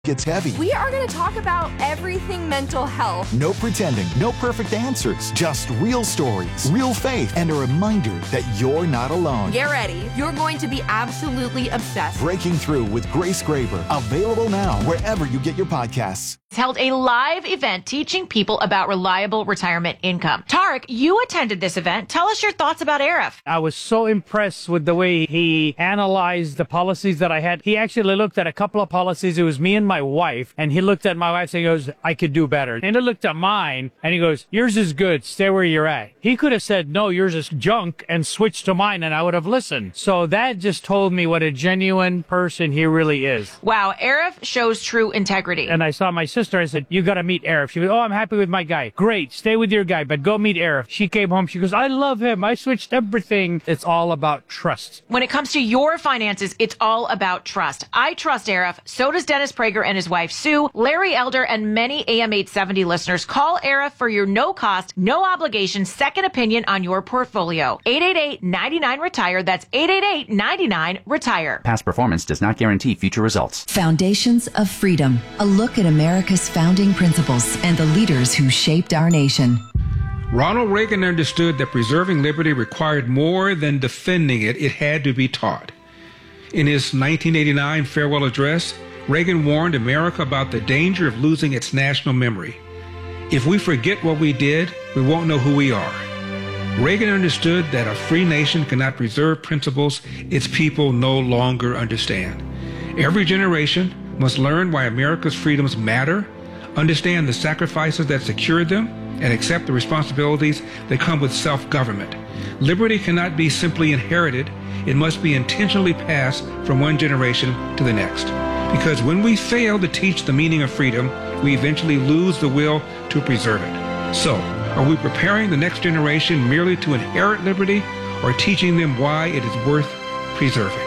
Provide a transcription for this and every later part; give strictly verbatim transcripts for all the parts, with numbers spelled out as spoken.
gets heavy. We are going to talk about everything mental health. No pretending, no perfect answers, just real stories, real faith, and a reminder that you're not alone. Get ready. You're going to be absolutely obsessed. Breaking Through with Grace Graber. Available now wherever you get your podcasts. Held a live event teaching people about reliable retirement income. Tarek, you attended this event. Tell us your thoughts about Arif. I was so impressed with the way he analyzed the policies that I had. He actually looked at a couple of policies. It was me and my wife, and he looked at my wife and he goes, I could do better. And he looked at mine and he goes, yours is good. Stay where you're at. He could have said, no, yours is junk and switched to mine, and I would have listened. So that just told me what a genuine person he really is. Wow, Arif shows true integrity. And I saw my sister. I said, you got to meet Arif. She goes, oh, I'm happy with my guy. Great. Stay with your guy, but go meet Arif. She came home. She goes, I love him. I switched everything. It's all about trust. When it comes to your finances, it's all about trust. I trust Arif. So does Dennis Prager and his wife, Sue, Larry Elder, and many A M eight seventy listeners. Call Arif for your no-cost, no-obligation second opinion on your portfolio. eight eight eight, nine nine, retire. That's eight eight eight, nine nine, retire. Past performance does not guarantee future results. Foundations of Freedom. A look at America's founding principles and the leaders who shaped our nation. Ronald Reagan understood that preserving liberty required more than defending it. It had to be taught. In his nineteen eighty-nine farewell address, Reagan warned America about the danger of losing its national memory. If we forget what we did, we won't know who we are. Reagan understood that a free nation cannot preserve principles its people no longer understand. Every generation must learn why America's freedoms matter, understand the sacrifices that secured them, and accept the responsibilities that come with self-government. Liberty cannot be simply inherited. It must be intentionally passed from one generation to the next. Because when we fail to teach the meaning of freedom, we eventually lose the will to preserve it. So, are we preparing the next generation merely to inherit liberty, or teaching them why it is worth preserving?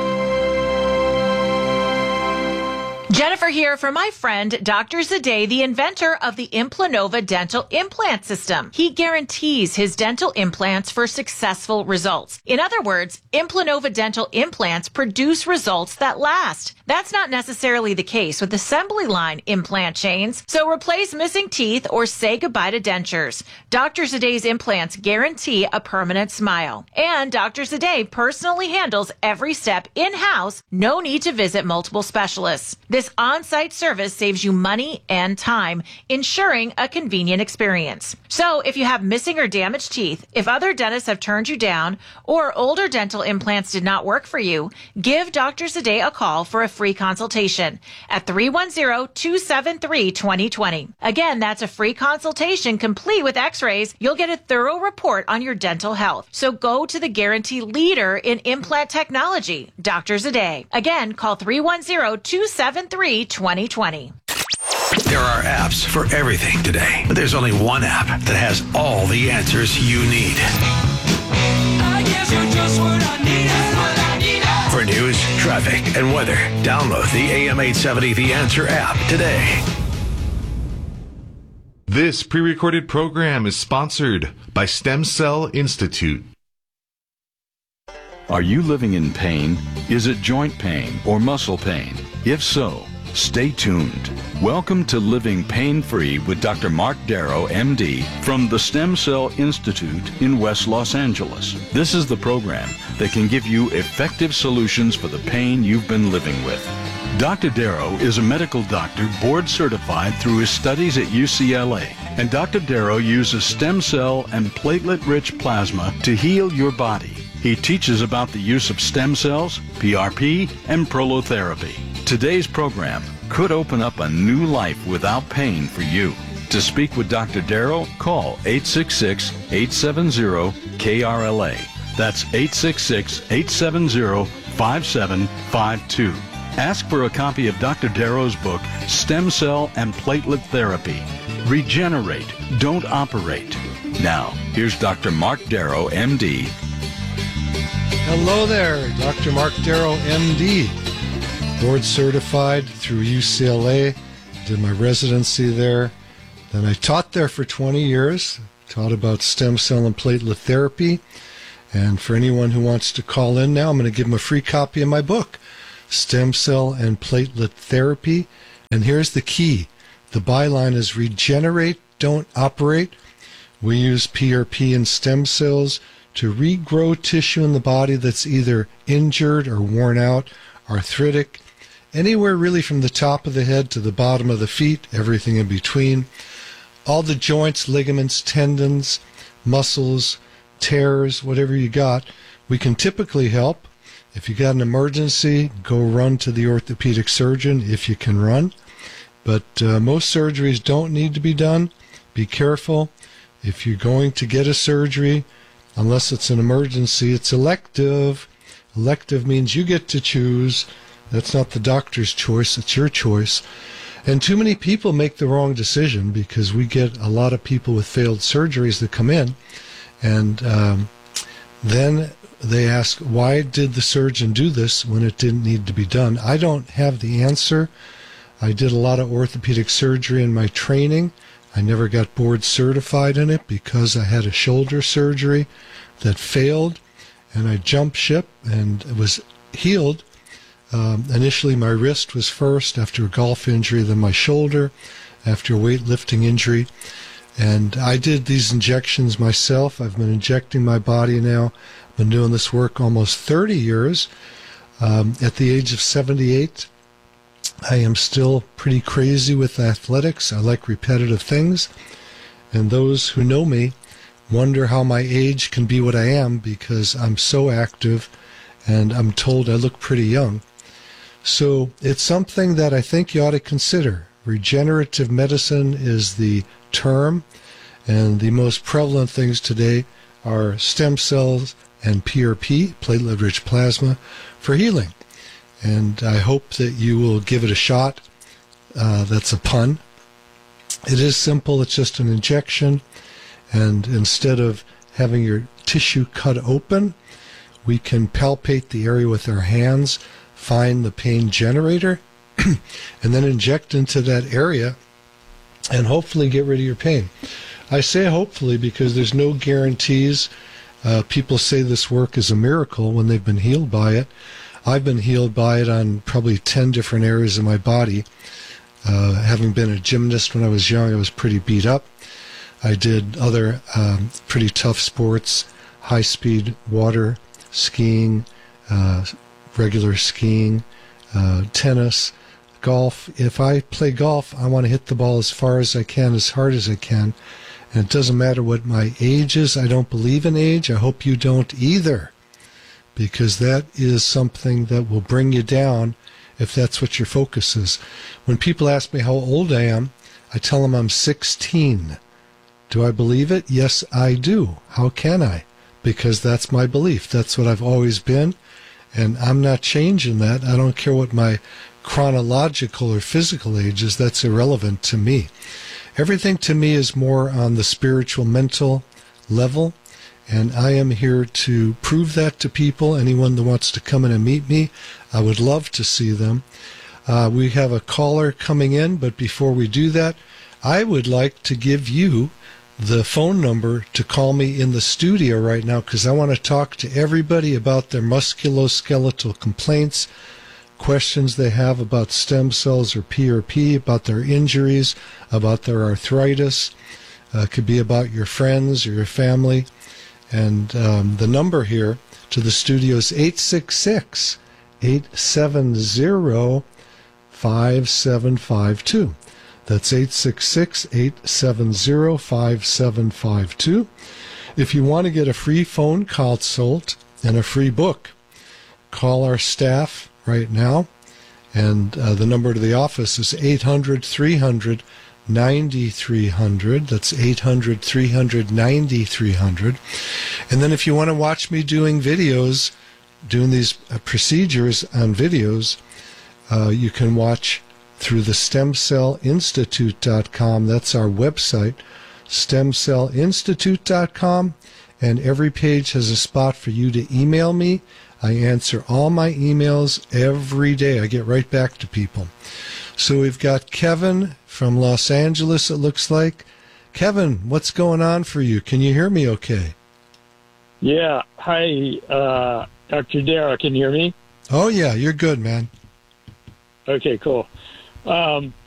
Jennifer here for my friend, Doctor Zadeh, the inventor of the Implanova dental implant system. He guarantees his dental implants for successful results. In other words, Implanova dental implants produce results that last. That's not necessarily the case with assembly line implant chains, so replace missing teeth or say goodbye to dentures. Doctor Zadeh's implants guarantee a permanent smile. And Doctor Zadeh personally handles every step in-house, no need to visit multiple specialists. This on-site service saves you money and time, ensuring a convenient experience. So if you have missing or damaged teeth, if other dentists have turned you down, or older dental implants did not work for you, give Doctor Zadeh a call for a free consultation at three one zero, two seven three, two zero two zero. Again, that's a free consultation complete with x-rays. You'll get a thorough report on your dental health. So go to the guarantee leader in implant technology, Doctor Zadeh. Again, call three one zero, two seven three, two zero two zero. There are apps for everything today, but there's only one app that has all the answers you need. I guess you're just what I need. What I need. For news, traffic, and weather, download the A M eight seventy The Answer app today. This pre-recorded program is sponsored by Stem Cell Institute. Are you living in pain? Is it joint pain or muscle pain? If so, stay tuned. Welcome to Living Pain-Free with Doctor Mark Darrow, M D, from the Stem Cell Institute in West Los Angeles. This is the program that can give you effective solutions for the pain you've been living with. Doctor Darrow is a medical doctor board certified through his studies at U C L A, and Doctor Darrow uses stem cell and platelet-rich plasma to heal your body. He teaches about the use of stem cells, P R P, and prolotherapy. Today's program could open up a new life without pain for you. To speak with Doctor Darrow, call eight six six, eight seven zero, K R L A. That's eight six six, eight seven zero, five seven five two. Ask for a copy of Doctor Darrow's book, Stem Cell and Platelet Therapy. Regenerate, don't operate. Now, here's Doctor Mark Darrow, M D. Hello there, Doctor Mark Darrow, M D. Board certified through U C L A. Did my residency there. Then I taught there for twenty years. Taught about stem cell and platelet therapy. And for anyone who wants to call in now, I'm going to give them a free copy of my book, Stem Cell and Platelet Therapy. And here's the key. The byline is regenerate, don't operate. We use P R P and stem cells to regrow tissue in the body that's either injured or worn out, arthritic, anywhere really from the top of the head to the bottom of the feet, everything in between. All the joints, ligaments, tendons, muscles, tears, whatever you got, we can typically help. If you got an emergency, go run to the orthopedic surgeon if you can run. But uh, most surgeries don't need to be done. Be careful. If you're going to get a surgery, unless it's an emergency, it's elective. Elective means you get to choose. That's not the doctor's choice, it's your choice. And too many people make the wrong decision because we get a lot of people with failed surgeries that come in, and um, then they ask, why did the surgeon do this when it didn't need to be done? I don't have the answer. I did a lot of orthopedic surgery in my training. I never got board certified in it because I had a shoulder surgery that failed, and I jumped ship and it was healed. Um, initially, my wrist was first, after a golf injury, then my shoulder, after a weightlifting injury. And I did these injections myself. I've been injecting my body now. I've been doing this work almost thirty years. Um, at the age of seventy-eight, I am still pretty crazy with athletics. I like repetitive things. And those who know me wonder how my age can be what I am because I'm so active and I'm told I look pretty young. So it's something that I think you ought to consider. Regenerative medicine is the term, and the most prevalent things today are stem cells and P R P, platelet-rich plasma, for healing. And I hope that you will give it a shot. Uh, that's a pun. It is simple. It's just an injection. And instead of having your tissue cut open, we can palpate the area with our hands, find the pain generator, and then inject into that area and hopefully get rid of your pain. I say hopefully because there's no guarantees. Uh, people say this work is a miracle when they've been healed by it. I've been healed by it on probably ten different areas of my body. Uh, having been a gymnast when I was young, I was pretty beat up. I did other um, pretty tough sports, high-speed water skiing, uh, regular skiing, uh, tennis, golf. If I play golf, I want to hit the ball as far as I can, as hard as I can. And it doesn't matter what my age is. I don't believe in age. I hope you don't either, because that is something that will bring you down if that's what your focus is. When people ask me how old I am, I tell them I'm sixteen. Do I believe it? Yes, I do. How can I? Because that's my belief. That's what I've always been, and I'm not changing that. I don't care what my chronological or physical age is. That's irrelevant to me. Everything to me is more on the spiritual, mental level, and I am here to prove that to people. Anyone that wants to come in and meet me, I would love to see them. Uh, we have a caller coming in, but before we do that, I would like to give you the phone number to call me in the studio right now, because I want to talk to everybody about their musculoskeletal complaints, questions they have about stem cells or P R P, about their injuries, about their arthritis. Uh, it could be about your friends or your family. And um, the number here to the studio is eight six six, eight seven zero, five seven five two. That's eight six six, eight seven zero, five seven five two. If you want to get a free phone consult and a free book, call our staff right now. And uh, the number to the office is eight hundred, three hundred, ninety-three hundred. That's eight hundred, three hundred, ninety-three hundred. And then if you want to watch me doing videos, doing these uh, procedures on videos, uh, you can watch through the stem cell institute dot com. That's our website, stem cell institute dot com. And every page has a spot for you to email me. I answer all my emails every day. I get right back to people. So we've got Kevin from Los Angeles, it looks like. Kevin, what's going on for you? Can you hear me okay? Yeah. Hi, uh, Doctor Darrow. Can you hear me? Oh, yeah. You're good, man. Okay, cool. Um,